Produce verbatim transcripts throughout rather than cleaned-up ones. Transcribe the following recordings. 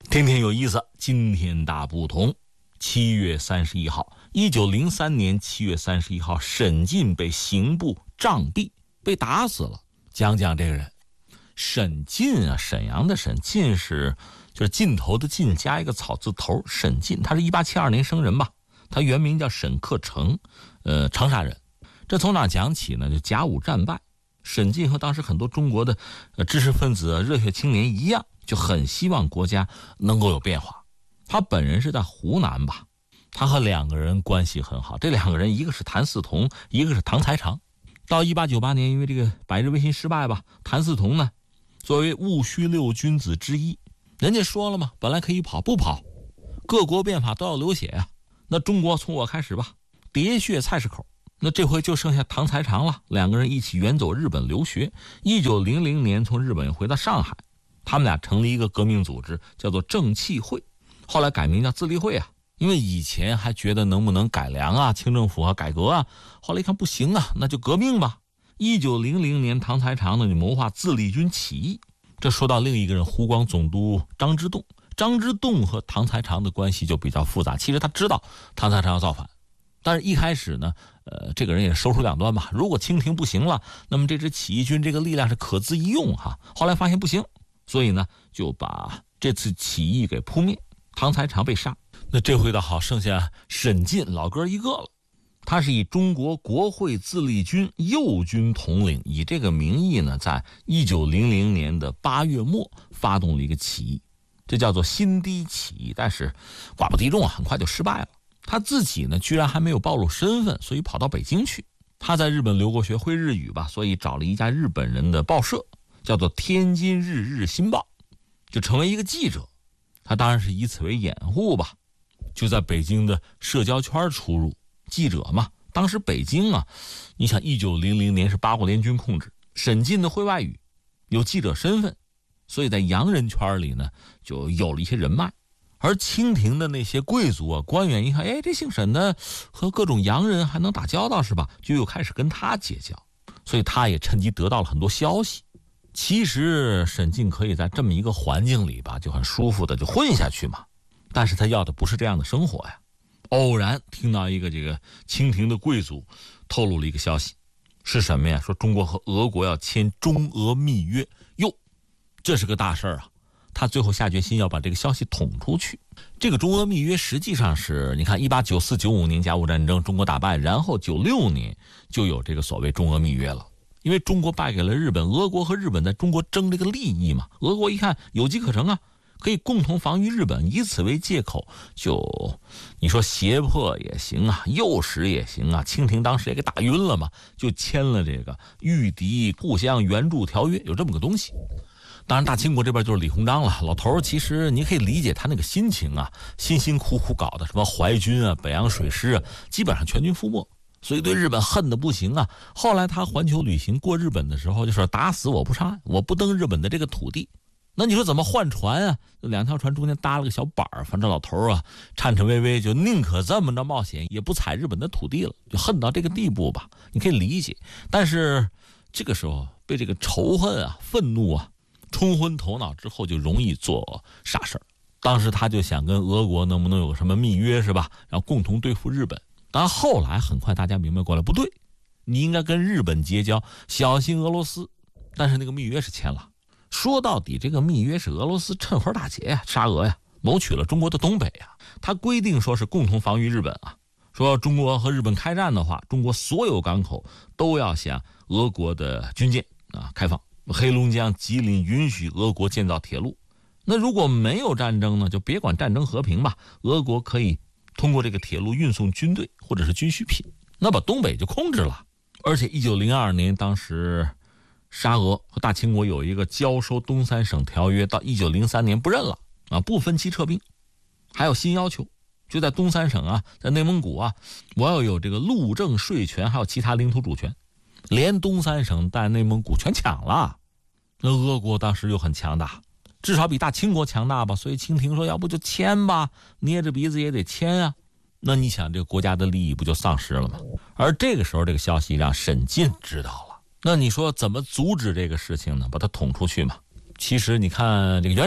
天天有意思，今天大不同。七月三十一号，一九零三年七月三十一号，沈进被刑部杖毙，被打死了。讲讲这个人，沈进啊，沈阳的沈，进是就是尽头的尽加一个草字头，沈进，他是一八七二年生人吧，他原名叫沈克诚，呃，长沙人。这从哪讲起呢？就甲午战败，沈进和当时很多中国的呃知识分子、热血青年一样，就很希望国家能够有变化。他本人是在湖南吧，他和两个人关系很好，这两个人一个是谭嗣同，一个是唐才常。到一八九八年，因为这个百日维新失败吧，谭嗣同呢作为戊戌六君子之一，人家说了嘛，本来可以跑不跑，各国变法都要流血啊，那中国从我开始吧，喋血菜市口。那这回就剩下唐才常了，两个人一起远走日本留学。一九零零年从日本回到上海，他们俩成立一个革命组织，叫做正气会，后来改名叫自立会啊。因为以前还觉得能不能改良啊，清政府啊，改革啊，后来一看不行啊，那就革命吧。一九零零年，唐才常呢就谋划自立军起义。这说到另一个人，湖广总督张之洞。张之洞和唐才常的关系就比较复杂，其实他知道唐才常要造反，但是一开始呢，呃，这个人也收出两端吧。如果清廷不行了，那么这支起义军这个力量是可资一用哈。后来发现不行，所以呢，就把这次起义给扑灭，唐才常被杀。那这回倒好，剩下沈进老哥一个了。他是以中国国会自立军右军统领，以这个名义呢，在一九零零年的八月末发动了一个起义，这叫做新堤起义，但是寡不敌众啊，很快就失败了。他自己呢，居然还没有暴露身份，所以跑到北京去。他在日本留过学，会日语吧，所以找了一家日本人的报社，叫做天津日日新报，就成为一个记者。他当然是以此为掩护吧，就在北京的社交圈出入。记者嘛，当时北京啊，你想一九零零年是八国联军控制，沈进的会外语，有记者身份，所以在洋人圈里呢，就有了一些人脉。而清廷的那些贵族啊、官员一看，哎，这姓沈的和各种洋人还能打交道是吧？就又开始跟他结交，所以他也趁机得到了很多消息。其实沈进可以在这么一个环境里吧，就很舒服的就混下去嘛，但是他要的不是这样的生活呀。偶然听到一个这个清廷的贵族透露了一个消息，是什么呀？说中国和俄国要签中俄密约，哟，这是个大事儿啊！他最后下决心要把这个消息捅出去。这个中俄密约实际上是，你看一八九四九五年甲午战争中国打败，然后九六年就有这个所谓中俄密约了。因为中国败给了日本，俄国和日本在中国争这个利益嘛，俄国一看有机可乘啊，可以共同防御日本，以此为借口，就你说胁迫也行啊，诱使也行啊，清廷当时也给打晕了嘛，就签了这个御敌互相援助条约，有这么个东西。当然大清国这边就是李鸿章了，老头其实你可以理解他那个心情啊，辛辛苦苦搞的什么淮军啊、北洋水师啊，基本上全军覆没，所以对日本恨得不行啊。后来他环球旅行过日本的时候就说，打死我不上岸，我不登日本的这个土地。那你说怎么换船啊？两条船中间搭了个小板儿，反正老头啊颤颤巍巍，就宁可这么着冒险，也不踩日本的土地了，就恨到这个地步吧，你可以理解。但是这个时候被这个仇恨啊、愤怒啊冲昏头脑之后，就容易做傻事儿。当时他就想跟俄国能不能有个什么密约是吧，然后共同对付日本。但后来很快大家明白过来，不对，你应该跟日本结交，小心俄罗斯。但是那个密约是签了。说到底，这个密约是俄罗斯趁火打劫呀，沙俄呀，谋取了中国的东北呀。他规定说是共同防御日本啊，说中国和日本开战的话，中国所有港口都要向俄国的军舰啊开放，黑龙江、吉林允许俄国建造铁路。那如果没有战争呢，就别管战争和平吧，俄国可以通过这个铁路运送军队或者是军需品，那把东北就控制了。而且一九零二年当时沙俄和大清国有一个交收东三省条约，到一九零三年不认了啊，不分期撤兵，还有新要求，就在东三省啊，在内蒙古啊，我要有这个路政税权，还有其他领土主权，连东三省带内蒙古全抢了。那俄国当时又很强大，至少比大清国强大吧，所以清廷说要不就签吧，捏着鼻子也得签啊。那你想这个国家的利益不就丧失了吗？而这个时候这个消息让沈进知道了。那你说怎么阻止这个事情呢？把它捅出去嘛？其实你看这个袁世凯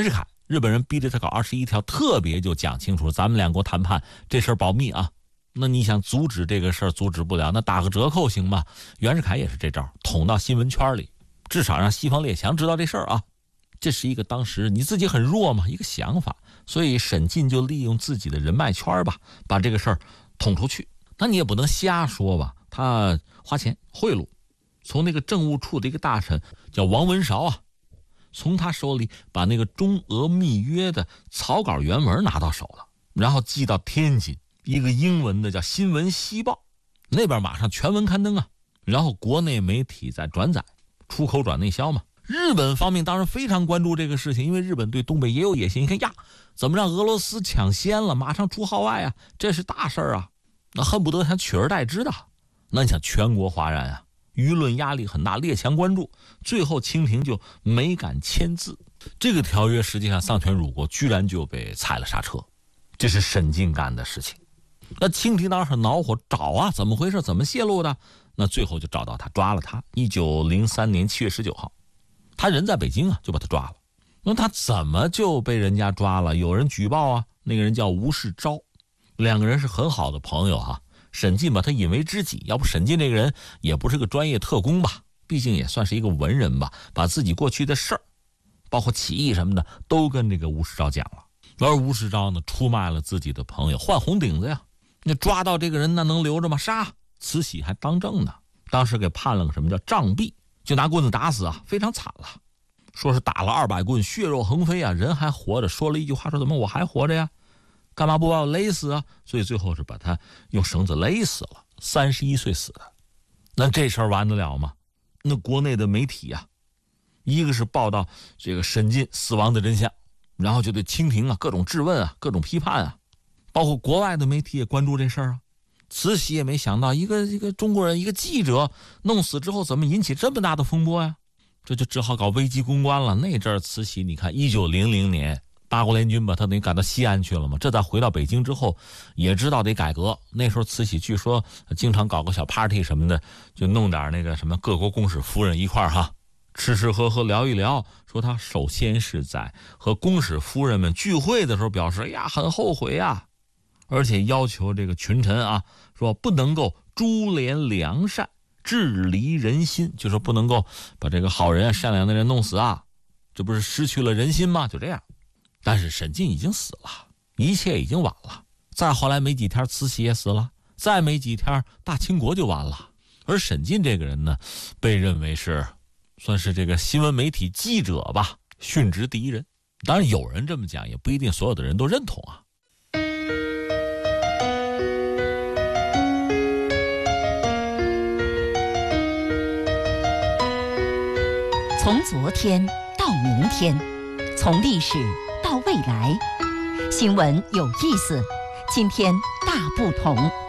日本人逼着他搞二十一条，特别就讲清楚，咱们两国谈判这事儿保密啊。那你想阻止这个事儿，阻止不了，那打个折扣行吗？袁世凯也是这招，捅到新闻圈里，至少让西方列强知道这事儿啊。这是一个当时你自己很弱嘛，一个想法，所以沈进就利用自己的人脉圈吧，把这个事儿捅出去。那你也不能瞎说吧，他花钱贿赂，从那个政务处的一个大臣叫王文韶啊，从他手里把那个中俄密约的草稿原文拿到手了，然后寄到天津一个英文的叫《新闻西报》，那边马上全文刊登啊，然后国内媒体在转载，出口转内销嘛。日本方面当然非常关注这个事情，因为日本对东北也有野心。你看呀，怎么让俄罗斯抢先了，马上出号外啊，这是大事啊，那恨不得想取而代之的。那你想全国哗然啊，舆论压力很大，列强关注，最后清廷就没敢签字。这个条约实际上丧权辱国，居然就被踩了刹车，这是沈进干的事情。那清廷当时恼火，找啊，怎么回事？怎么泄露的？那最后就找到他，抓了他。一九零三年七月十九号，他人在北京啊，就把他抓了。那他怎么就被人家抓了？有人举报啊，那个人叫吴世昭，两个人是很好的朋友啊。沈进把他引为知己，要不沈进这个人也不是个专业特工吧，毕竟也算是一个文人吧，把自己过去的事儿，包括起义什么的，都跟这个吴世昭讲了。而吴世昭呢，出卖了自己的朋友，换红顶子呀。那抓到这个人，那能留着吗？杀！慈禧还当政呢，当时给判了个什么叫杖毙，就拿棍子打死啊，非常惨了。说是打了二百棍，血肉横飞啊，人还活着。说了一句话，说怎么我还活着呀？干嘛不把我勒死啊？所以最后是把他用绳子勒死了，三十一岁死的。那这事儿完得了吗？那国内的媒体啊，一个是报道这个沈进死亡的真相，然后就对清廷啊各种质问啊，各种批判啊，包括国外的媒体也关注这事儿啊。慈禧也没想到，一个一个中国人，一个记者弄死之后，怎么引起这么大的风波呀？这就只好搞危机公关了。那阵儿慈禧，你看一九零零年八国联军吧，他等于赶到西安去了嘛。这再回到北京之后，也知道得改革。那时候慈禧据说经常搞个小 party 什么的，就弄点那个什么各国公使夫人一块儿哈，吃吃喝喝聊一聊。说他首先是在和公使夫人们聚会的时候表示，哎呀，很后悔呀。而且要求这个群臣啊，说不能够株连良善，治离人心，就说不能够把这个好人善良的人弄死啊，这不是失去了人心吗？就这样。但是沈进已经死了，一切已经晚了。再后来没几天，慈禧也死了，再没几天，大清国就完了。而沈进这个人呢，被认为是算是这个新闻媒体记者吧，殉职第一人。当然有人这么讲，也不一定所有的人都认同啊。 从昨天到明天，从历史到未来，新闻有意思，今天大不同。